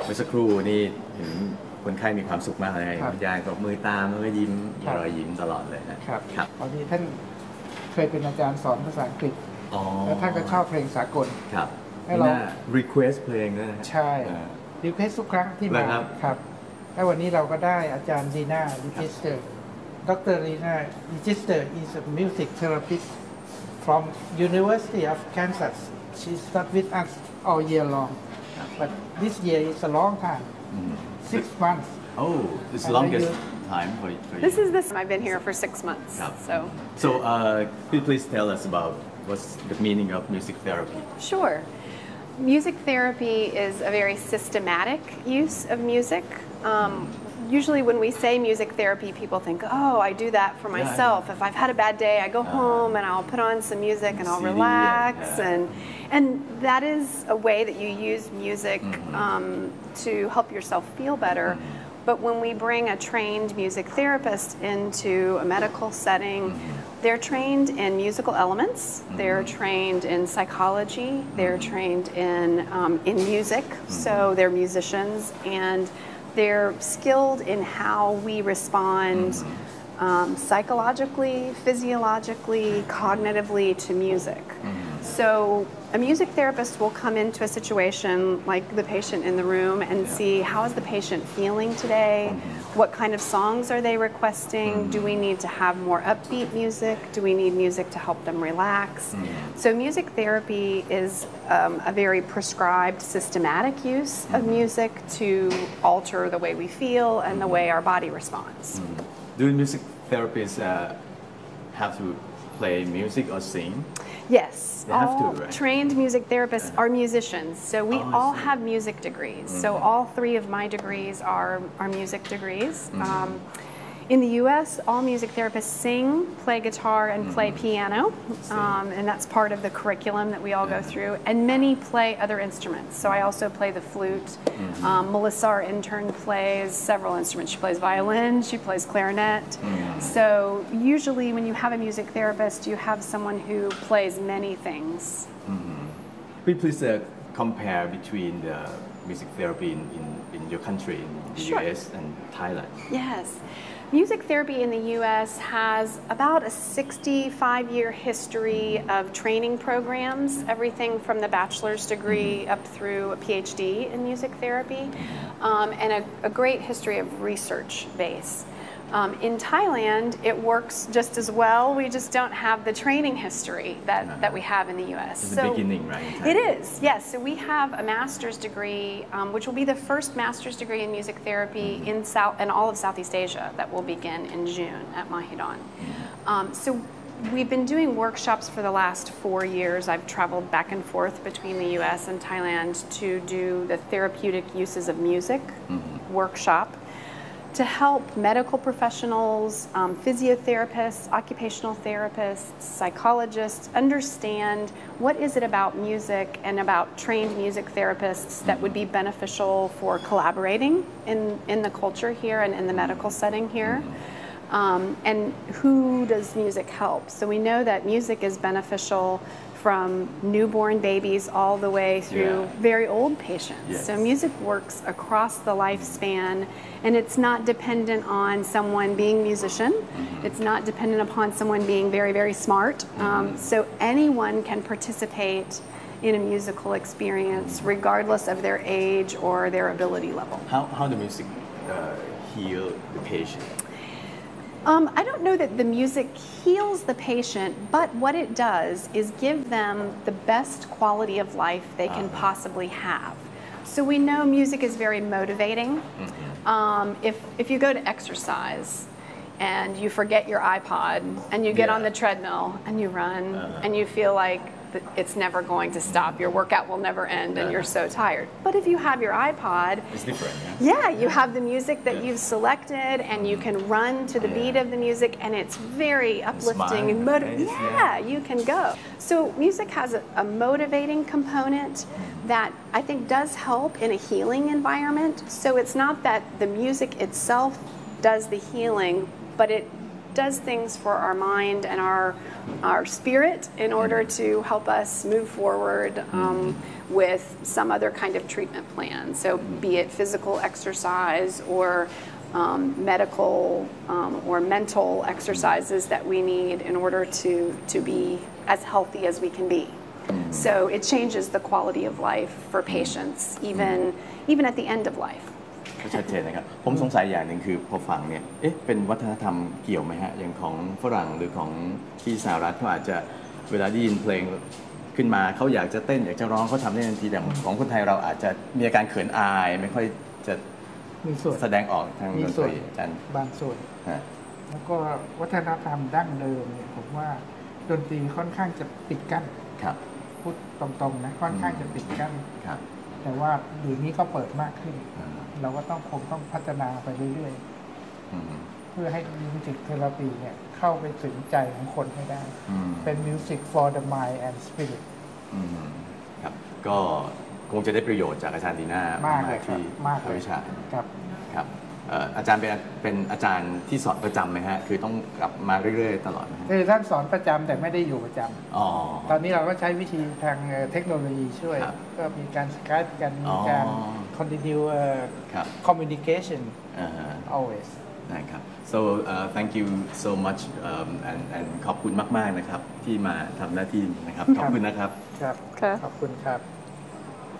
เมื่อสักครู่นี่เห็นคนไข้มีความสุขมากเลยคุณยายก็มือตามแล้วก็ยิ้มรอยยิ้มตลอดเลยครับตอนนี้ท่านเคยเป็นอาจารย์สอนภาษาอังกฤษแล้วท่านก็ชอบเพลงสากลให้เรา request เพลงด้วยนะใช่ request ทุกครั้งที่มาครับแล้ววันนี้เราก็ได้อาจารย์ลีน่าลิจิสเตอร์ดร. Lina Register is a music therapist from University of Kansas. She's not with us all year long, but this year is a long time, 6 months. Oh, it's the longest time for you. This. I've been here for 6 months. So, could you please tell us about what's the meaning of music therapy? Sure. Music therapy is a very systematic use of music. Usually when we say music therapy, people think, oh, I do that for myself. If I've had a bad day, I go home and I'll put on some music and I'll relax. And that is a way that you use music to help yourself feel better. But when we bring a trained music therapist into a medical setting, they're trained in musical elements, they're trained in psychology, they're trained in music, so they're musicians, and they're skilled in how we respond psychologically, physiologically, cognitively to music. So a music therapist will come into a situation like the patient in the room and see how is the patient feeling today, what kind of songs are they requesting, do we need to have more upbeat music, do we need music to help them relax. So music therapy is a very prescribed, systematic use of music to alter the way we feel and the way our body responds. Do music therapists have to play music or sing? Yes, all trained music therapists are musicians, so we all have music degrees. So all 3 of my degrees are music degrees. In the U.S., all music therapists sing, play guitar, and play piano, and that's part of the curriculum that we all go through. And many play other instruments. So I also play the flute. Melissa, our intern, plays several instruments. She plays violin, she plays clarinet. So usually when you have a music therapist, you have someone who plays many things. Please compare between the music therapy in your country, in the U.S. and Thailand. Yes. Music therapy in the U.S. has about a 65-year history of training programs, everything from the bachelor's degree up through a PhD in music therapy, and a great history of research base. In Thailand, it works just as well. We just don't have the training history that we have in the U.S. It's the beginning, right? It is, yes. So we have a master's degree, which will be the first master's degree in music therapy in all of Southeast Asia that will begin in June at Mahidol. So we've been doing workshops for the last 4 years. I've traveled back and forth between the U.S. and Thailand to do the therapeutic uses of music workshop, to help medical professionals, physiotherapists, occupational therapists, psychologists understand what is it about music and about trained music therapists that would be beneficial for collaborating in the culture here and in the medical setting here. And who does music help? So we know that music is beneficial from newborn babies all the way through very old patients. So music works across the lifespan, and it's not dependent on someone being a musician. It's not dependent upon someone being very, very smart. So anyone can participate in a musical experience regardless of their age or their ability level. How does music heal the patient? I don't know that the music heals the patient, but what it does is give them the best quality of life they can possibly have. So we know music is very motivating. If you go to exercise and you forget your iPod and you get on the treadmill and you run and you feel like it's never going to stop, your workout will never end and you're so tired. But if you have your iPod, it's different. Yeah, you have the music that you've selected and you can run to the beat of the music, and it's very uplifting and motivating. You can go. So music has a motivating component that I think does help in a healing environment. So it's not that the music itself does the healing, but does things for our mind and our spirit in order to help us move forward with some other kind of treatment plan. So be it physical exercise or medical or mental exercises that we need in order to be as healthy as we can be. So it changes the quality of life for patients, even at the end of life. ก็ชัดเจนนะครับผมสงสัยอย่างหนึ่งคือพอฟังเนี่ยเอ๊ะเป็นวัฒนธรรมเกี่ยวไหมฮะอย่างของฝรั่งหรือของที่สหรัฐเขาอาจจะเวลาได้ยินเพลงขึ้นมาเขาอยากจะเต้นอยากจะร้องเขาทำได้ทันทีแต่ของคนไทยเราอาจจะมีอาการเขินอายไม่ค่อยจะมีส่วนแสดงออกทางดนตรีอาจารย์บางส่วนฮะแล้วก็วัฒนธรรมดั้งเดิมเนี่ยผมว่าดนตรีค่อนข้างจะปิดกั้นครับพูดตรงๆนะค่อนข้างจะปิดกั้นครับแต่ว่าเดี๋ยวนี้ก็เปิดมากขึ้นอ่าเราก็คงต้องพัฒนาไปเรื่อยอืมๆ เพื่อให้มิวสิกเทอราปีเนี่ยเข้าไปถึงใจของคนให้ได้อืมเป็นมิวสิก for the mind and spirit อืมครับก็คงจะได้ประโยชน์จากอาจารย์ดีน่ามากเลยครับที่มากภาคเลยวิชาครับครับอาจารย์เป็นอาจารย์ที่สอนประจำไหมฮะคือต้องกลับมาเรื่อยๆตลอดไหมฮะคือท่านสอนประจำแต่ไม่ได้อยู่ประจำอ๋อตอนนี้เราก็ใช้วิธีทางเทคโนโลยีช่วยครับก็มีการสกายกันอ๋มีอการ continue ครับ communication อ่าฮะ always นะครับ so thank you so much and ขอบคุณมากๆนะครับที่มาทำหน้าที่นะครับขอบคุณนะครับครับค่ะขอบคุณครับ